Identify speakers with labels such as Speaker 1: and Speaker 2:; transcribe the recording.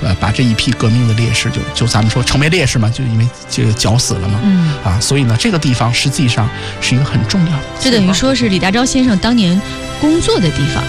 Speaker 1: 把这一批革命的烈士就咱们说成为烈士嘛，就因为这个绞死了嘛。所以呢，这个地方实际上是一个很重要的，
Speaker 2: 这等于说是李大钊先生当年工作的地方。